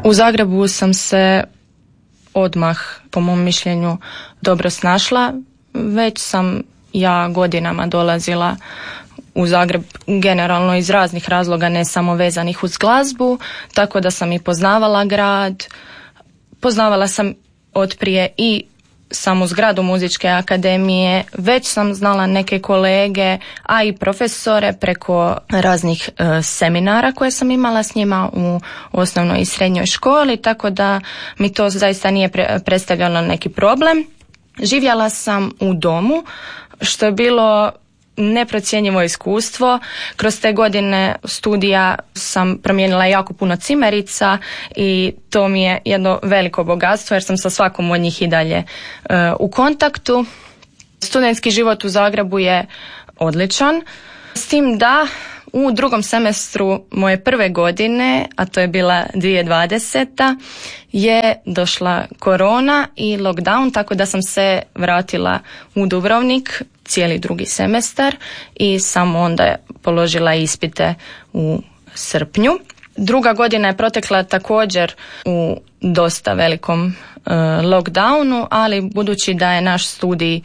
U Zagrebu sam se odmah, po mom mišljenju, dobro snašla. Već sam ja godinama dolazila u Zagreb generalno iz raznih razloga, ne samo vezanih uz glazbu, tako da sam i poznavala grad. Poznavala sam otprije i samu zgradu muzičke akademije, već sam znala neke kolege, a i profesore preko raznih seminara koje sam imala s njima u osnovnoj i srednjoj školi, tako da mi to zaista nije predstavljalo neki problem. Živjela sam u domu, što je bilo neprocjenjivo iskustvo. Kroz te godine studija sam promijenila jako puno cimerica i to mi je jedno veliko bogatstvo jer sam sa svakom od njih i dalje u kontaktu. Studentski život u Zagrebu je odličan, s tim da u drugom semestru moje prve godine, a to je bila 2020. je došla korona i lockdown, tako da sam se vratila u Dubrovnik cijeli drugi semestar i samo onda položila ispite u srpnju. Druga godina je protekla također u dosta velikom lockdownu, ali budući da je naš studij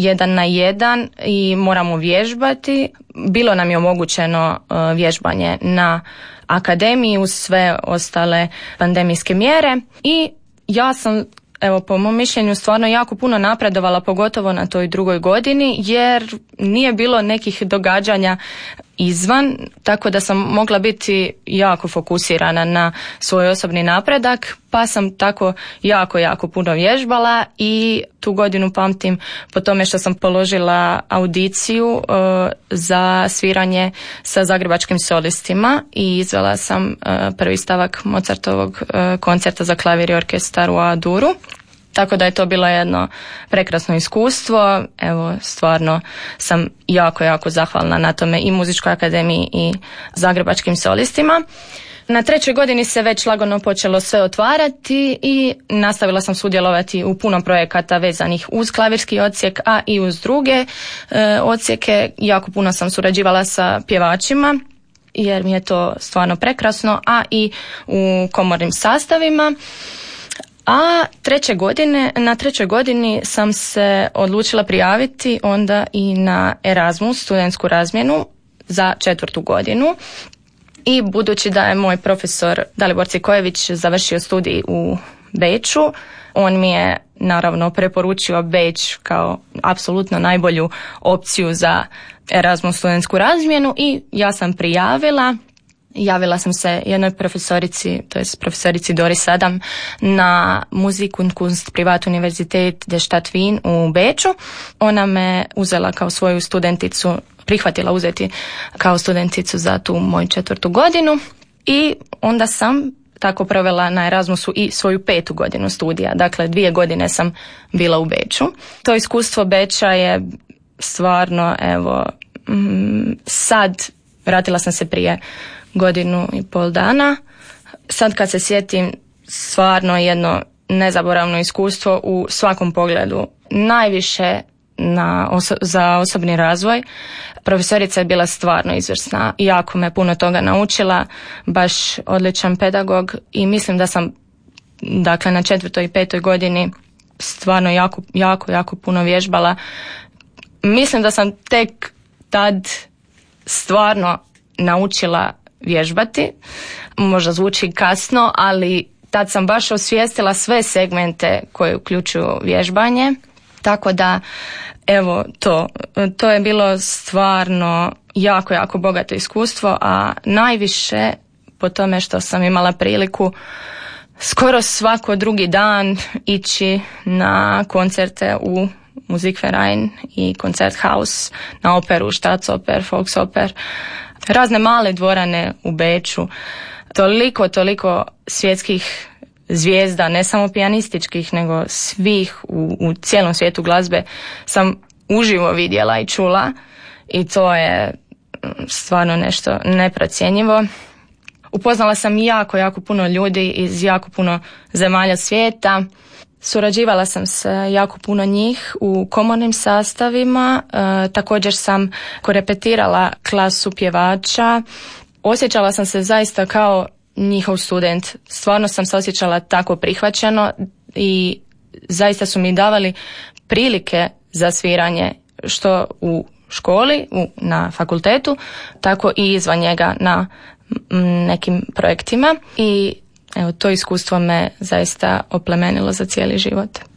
1:1 i moramo vježbati, bilo nam je omogućeno vježbanje na akademiji uz sve ostale pandemijske mjere i ja sam, evo, po mom mišljenju stvarno jako puno napredovala, pogotovo na toj drugoj godini, jer nije bilo nekih događanja izvan, tako da sam mogla biti jako fokusirana na svoj osobni napredak, pa sam tako jako puno vježbala i tu godinu pamtim po tome što sam položila audiciju za sviranje sa zagrebačkim solistima i izvela sam prvi stavak Mozartovog koncerta za klavir i orkestar u A-duru. Tako da je to bilo jedno prekrasno iskustvo. Evo, stvarno sam jako zahvalna na tome i Muzičkoj akademiji i zagrebačkim solistima. Na trećoj godini se već lagano počelo sve otvarati i nastavila sam sudjelovati u puno projekata vezanih uz klavirski odsjek, a i uz druge odsjeke. Jako puno sam surađivala sa pjevačima jer mi je to stvarno prekrasno, a i u komornim sastavima. A na trećoj godini sam se odlučila prijaviti onda i na Erasmus, studentsku razmjenu za 4. godinu. I budući da je moj profesor Dalibor Cikojević završio studij u Beču, on mi je naravno preporučio Beč kao apsolutno najbolju opciju za Erasmus studentsku razmjenu i ja sam prijavila. Javila sam se jednoj profesorici, to je profesorici Doris Adam, na Musik und Kunst Privatuniversität der Stadt Wien u Beču. Ona me uzela kao svoju studenticu, prihvatila uzeti kao studenticu za tu moju 4. godinu i onda sam tako provela na Erasmusu i svoju 5. godinu studija. Dakle, 2 godine sam bila u Beču. To iskustvo Beča je stvarno, evo, sad vratila sam se prije 1.5 godina. Sad kad se sjetim, stvarno jedno nezaboravno iskustvo u svakom pogledu. Najviše za osobni razvoj. Profesorica je bila stvarno izvrsna. Jako me puno toga naučila. Baš odličan pedagog i mislim da sam, dakle, na 4. i 5. godini stvarno jako puno vježbala. Mislim da sam tek tad stvarno naučila vježbati. Možda zvuči kasno, ali tad sam baš osvijestila sve segmente koje uključuju vježbanje. Tako da, evo, to je bilo stvarno jako bogato iskustvo, a najviše po tome što sam imala priliku skoro svako drugi dan ići na koncerte u Musikverein i Koncerthaus, na operu, Staatsoper, Volksoper, razne male dvorane u Beču, toliko svjetskih zvijezda, ne samo pijanističkih, nego svih u cijelom svijetu glazbe sam uživo vidjela i čula i to je stvarno nešto neprocjenjivo. Upoznala sam jako puno ljudi iz jako puno zemalja svijeta. Surađivala sam sa jako puno njih u komornim sastavima, također sam korepetirala klasu pjevača. Osjećala sam se zaista kao njihov student. Stvarno sam se osjećala tako prihvaćeno i zaista su mi davali prilike za sviranje što u školi, na fakultetu, tako i izvan njega na nekim projektima i evo, to iskustvo me zaista oplemenilo za cijeli život.